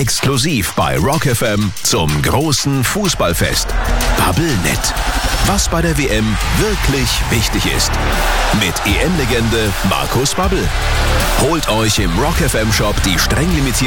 Exklusiv bei Rock FM zum großen Fußballfest. Bubblenet. Was bei der WM wirklich wichtig ist. Mit EM-Legende Markus Babbel. Holt euch im Rock FM Shop die streng limitierten